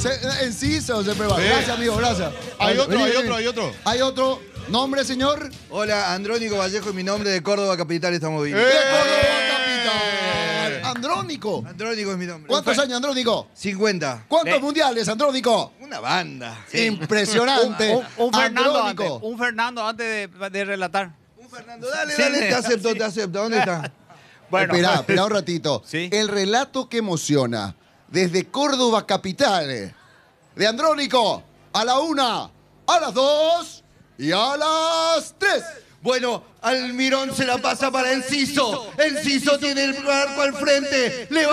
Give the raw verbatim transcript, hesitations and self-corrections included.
Se, Enciso se prepara. Sí. Gracias, amigo, gracias. Hay otro, Vení, hay vení. otro, hay otro. Hay otro. ¿Nombre, señor? Hola, Andrónico Vallejo es mi nombre, de Córdoba Capital estamos ¡Eh! vivos. De Córdoba Capital. Andrónico. Andrónico es mi nombre. ¿Cuántos años, Andrónico? cincuenta. ¿Cuántos Le- mundiales, Andrónico? Una banda. Impresionante. Un, un Fernando antes, Andrónico. un Fernando antes de, de relatar. Un Fernando, dale, Sí, dale, te acepto, sí. te acepto. ¿Dónde está? Bueno, Esperá, esperá un ratito. Sí. El relato que emociona desde Córdoba Capital de Andrónico a la una, a las dos y a las tres. Bueno, Almirón se la pasa para Enciso. Enciso tiene el barco al frente. Le va